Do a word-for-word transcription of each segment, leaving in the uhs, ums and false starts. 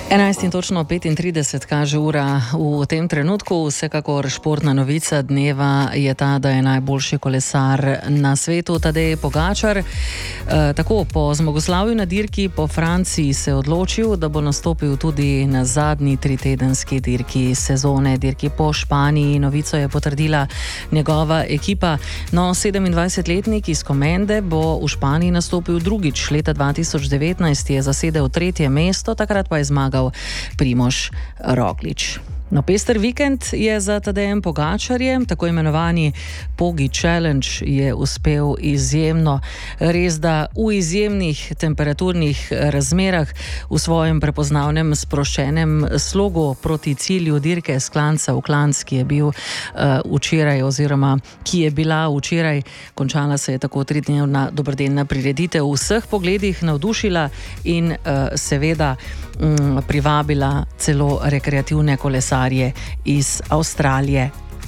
enajst in točno petintrideset kaže ura v tem trenutku. Vsekakor športna novica dneva je ta, da je najboljši kolesar na svetu Tadej Pogačar. E, tako po zmagoslavju na dirki po Franciji se je odločil, da bo nastopil tudi na zadnji tritedenski dirki sezone, dirki po Španiji. Novico je potrdila njegova ekipa. No, sedemindvajsetletnik iz Komende bo v Španiji nastopil drugič. Leta dva tisoč devetnajst je zasedel tretje mesto, takrat pa je zmagal Primož Roglič. No, pester vikend je za Tadejem Pogačarjem, tako imenovani Pogi Challenge je uspel izjemno. Res da v izjemnih temperaturnih razmerah, v svojem prepoznavnem sproščenem slogu proti cilju dirke s klanca v klanc, ki je bil uh, včeraj oziroma ki je bila včeraj, končala se je tako tridnevna dobrodelna prireditev, v vseh pogledih navdušila in uh, seveda um, privabila celo rekreativne kolesarje iz Avstralije.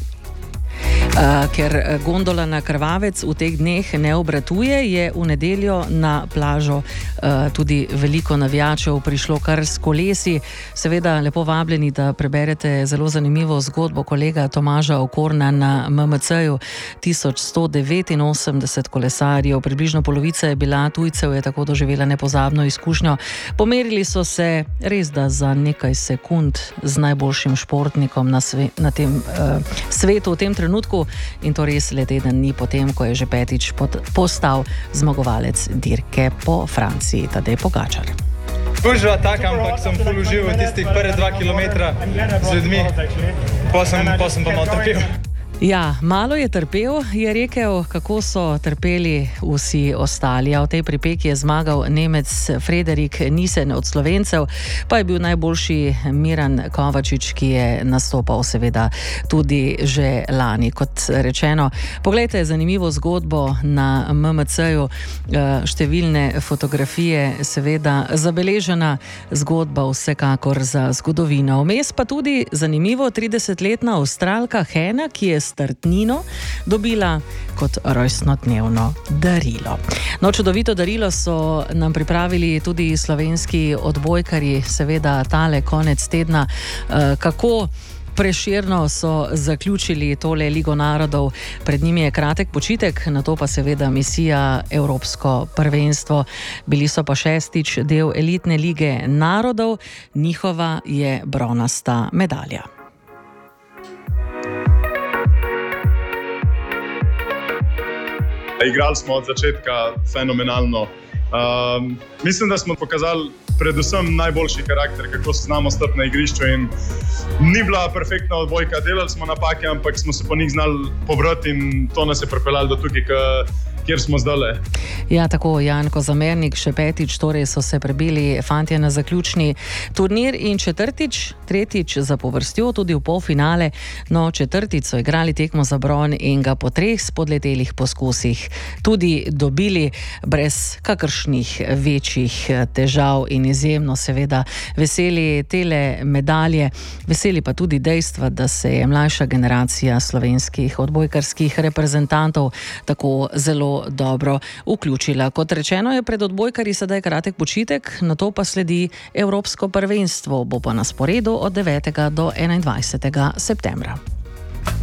Uh, ker gondola na Krvavec v teh dneh ne obratuje, je v nedeljo na plažo uh, tudi veliko navijačev prišlo kar s kolesi. Seveda lepo vabljeni, da preberete zelo zanimivo zgodbo kolega Tomaža Okorna na M M C-ju. tisoč sto devetinosemdeset kolesarjev, približno polovica je bila tujcev, je tako doživela nepozabno izkušnjo. Pomerili so se res da za nekaj sekund z najboljšim športnikom na, sve, na tem uh, svetu v tem trenutku. In to res le teden ni potem, ko je že petič postal zmagovalec dirke po Franciji, Tadej Pogačar. Gužva taka, ampak sem ful užival tistih prve dva kilometra z ljudmi, pa sem, pa sem pa malo trpel. Ja, malo je trpel, je rekel, kako so trpeli vsi ostali. A v tej pripeki je zmagal Nemec Frederik Nissen od Slovencev, pa je bil najboljši Miran Kovačič, ki je nastopal seveda tudi že lani. Kot rečeno, poglejte zanimivo zgodbo na M M C-ju, številne fotografije, seveda zabeležena zgodba vsekakor za zgodovino. Vmes pa tudi zanimivo tridesetletna Avstralka Hena, ki je startnino dobila kot rojstnodnevno darilo. No, čudovito darilo so nam pripravili tudi slovenski odbojkarji, seveda tale konec tedna. Kako prešerno so zaključili tole Ligo narodov. Pred njimi je kratek počitek, nato pa seveda misija Evropsko prvenstvo. Bili so pa šestič del elitne lige narodov, njihova je bronasta medalja. Igrali smo od začetka fenomenalno. Um, mislim, da smo pokazali predvsem najboljši karakter, kako se znamo stati na igrišču, in ni bila perfektna odbojka. Delali smo napake, ampak smo se po njih znali pobrati in to nas je pripeljalo do tukaj, kjer smo zdajle. Ja, tako, Janko Zamernik, še petič, torej so se prebili fantje na zaključni turnir in četrtič, tretjič zapovrstjo tudi v polfinale. No, četrtič so igrali tekmo za bron in ga po treh spodletelih poskusih tudi dobili brez kakršnih večjih težav in izjemno seveda veseli tele medalje, veseli pa tudi dejstva, da se je mlajša generacija slovenskih odbojkarskih reprezentantov tako zelo dobro vključila. Kot rečeno, je pred odbojkarji sedaj kratek počitek, nato pa sledi Evropsko prvenstvo, bo pa na sporedu od devetega do enaindvajsetega septembra.